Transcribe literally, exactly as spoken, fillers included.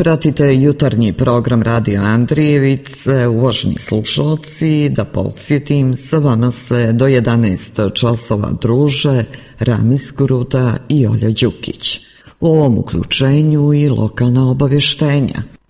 Pratite jutarnji program Radio Andrijevice, uvaženi slušalci, da podsjetim, sa vama se do jedanaest časova druže Ramis Gruda i Olja Đukić. U ovom uključenju i lokalna obavještenja.